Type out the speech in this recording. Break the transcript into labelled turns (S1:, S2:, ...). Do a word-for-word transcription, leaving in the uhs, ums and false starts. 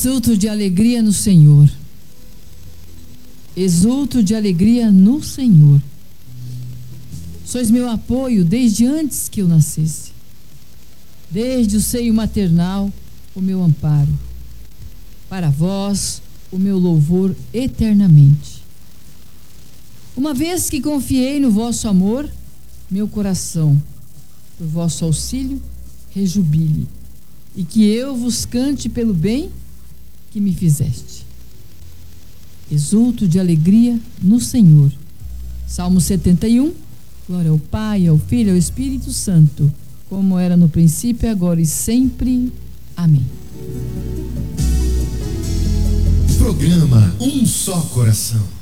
S1: Exulto de alegria no Senhor. Exulto de alegria no Senhor. Sois meu apoio desde antes que eu nascesse. Desde o seio maternal, o meu amparo. Para vós, o meu louvor eternamente. Uma vez que confiei no vosso amor, meu coração, por vosso auxílio, rejubile, e que eu vos cante pelo bem que me fizeste. Exulto de alegria no Senhor. Salmo setenta e um. Glória ao Pai, ao Filho e ao Espírito Santo, como era no princípio, agora e sempre. Amém.
S2: Programa Um Só Coração.